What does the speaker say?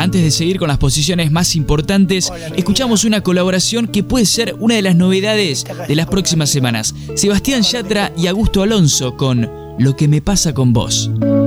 antes de seguir con las posiciones más importantes, escuchamos una colaboración que puede ser una de las novedades de las próximas semanas. Sebastián Yatra y Augusto Alonso con Lo que me pasa con vos.